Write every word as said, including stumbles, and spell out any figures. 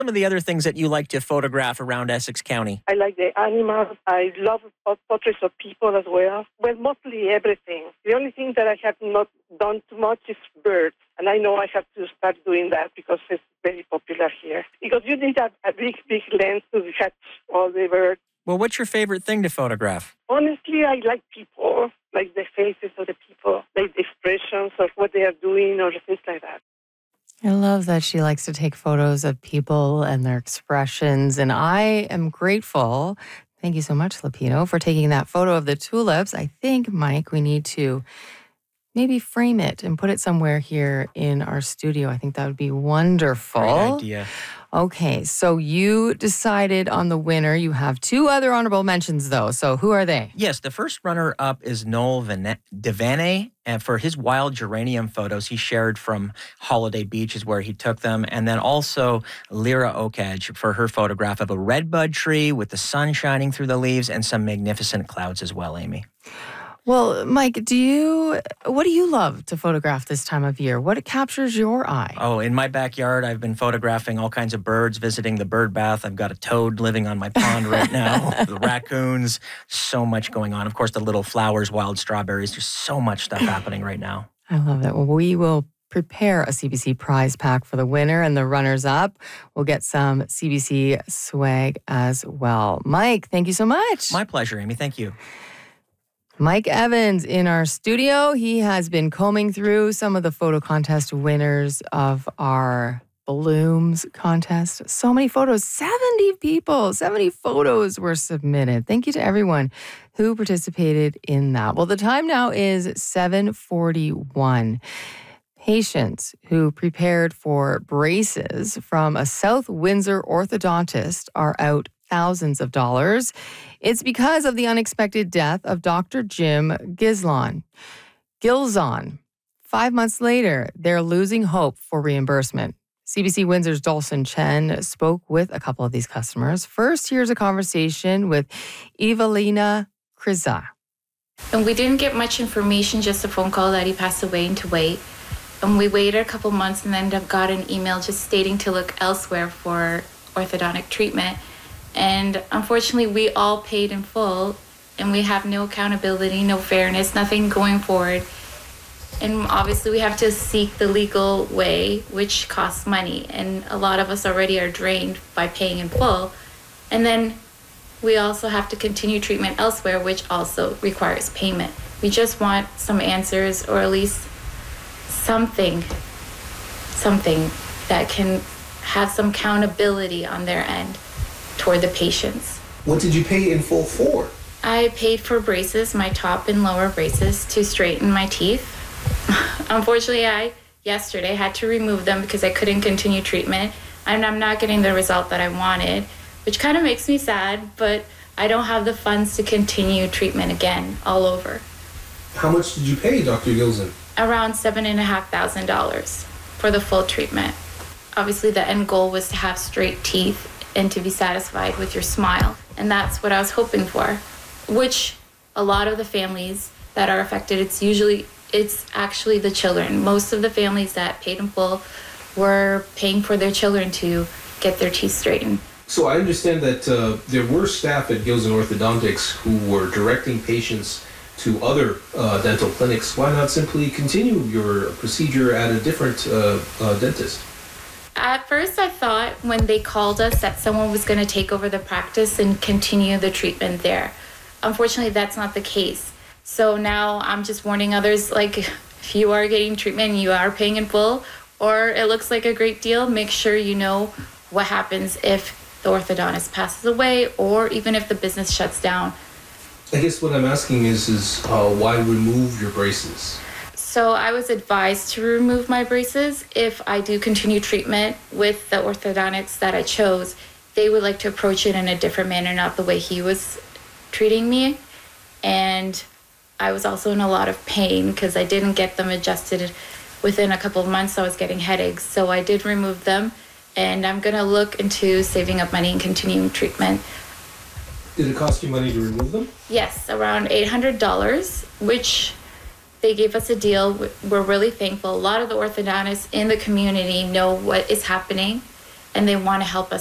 Some of the other things that you like to photograph around Essex County? I like the animals. I love portraits of people as well. Well, mostly everything. The only thing that I have not done too much is birds. And I know I have to start doing that because it's very popular here. Because you need a, a big, big lens to catch all the birds. Well, what's your favorite thing to photograph? Honestly, I like people, like the faces of the people, like the expressions of what they are doing or things like that. I love that she likes to take photos of people and their expressions. And I am grateful. Thank you so much, Lupino, for taking that photo of the tulips. I think, Mike, we need to maybe frame it and put it somewhere here in our studio. I think that would be wonderful. Great idea. Okay, so you decided on the winner. You have two other honorable mentions, though. So who are they? Yes, the first runner-up is Noel Devaney, and for his wild geranium photos he shared from Holiday Beach is where he took them. And then also Lyra Okaj for her photograph of a redbud tree with the sun shining through the leaves and some magnificent clouds as well, Amy. Well, Mike, do you, what do you love to photograph this time of year? What captures your eye? Oh, in my backyard, I've been photographing all kinds of birds, visiting the bird bath. I've got a toad living on my pond right now, the raccoons, so much going on. Of course, the little flowers, wild strawberries, there's so much stuff happening right now. I love that. Well, we will prepare a C B C prize pack for the winner and the runners-up. We'll get some C B C swag as well. Mike, thank you so much. My pleasure, Amy. Thank you. Mike Evans in our studio. He has been combing through some of the photo contest winners of our Blooms contest. So many photos, seventy people, seventy photos were submitted. Thank you to everyone who participated in that. Well, the time now is seven forty-one. Patients who prepared for braces from a South Windsor orthodontist are out thousands of dollars. It's because of the unexpected death of Doctor Jim Gilzon. Gilzon. Five months later, they're losing hope for reimbursement. C B C Windsor's Dawson Chen spoke with a couple of these customers. First, here's a conversation with Evelina Kriza. And we didn't get much information, just a phone call that he passed away and to wait. And we waited a couple months and then got an email just stating to look elsewhere for orthodontic treatment. And unfortunately, we all paid in full, and we have no accountability, no fairness, nothing going forward. And obviously, we have to seek the legal way, which costs money. And a lot of us already are drained by paying in full. And then we also have to continue treatment elsewhere, which also requires payment. We just want some answers, or at least something, something that can have some accountability on their end toward the patients. What did you pay in full for? I paid for braces, my top and lower braces, to straighten my teeth. Unfortunately, I yesterday had to remove them because I couldn't continue treatment, and I'm not getting the result that I wanted, which kind of makes me sad, but I don't have the funds to continue treatment again all over. How much did you pay, Doctor Gilzon? Around seven and a half thousand dollars for the full treatment. Obviously, the end goal was to have straight teeth and to be satisfied with your smile. And that's what I was hoping for, which a lot of the families that are affected, it's usually, it's actually the children. Most of the families that paid in full were paying for their children to get their teeth straightened. So I understand that uh, there were staff at Gilzon Orthodontics who were directing patients to other uh, dental clinics. Why not simply continue your procedure at a different uh, uh, dentist? At first, I thought when they called us that someone was going to take over the practice and continue the treatment there. Unfortunately, that's not the case. So now I'm just warning others, like, if you are getting treatment and you are paying in full, or it looks like a great deal, make sure you know what happens if the orthodontist passes away or even if the business shuts down. I guess what I'm asking is, is uh, why remove your braces? So I was advised to remove my braces. If I do continue treatment with the orthodontics that I chose, they would like to approach it in a different manner, not the way he was treating me. And I was also in a lot of pain because I didn't get them adjusted within a couple of months. I was getting headaches. So I did remove them, and I'm going to look into saving up money and continuing treatment. Did it cost you money to remove them? Yes, around eight hundred dollars, which they gave us a deal. We're really thankful. A lot of the orthodontists in the community know what is happening, and they want to help us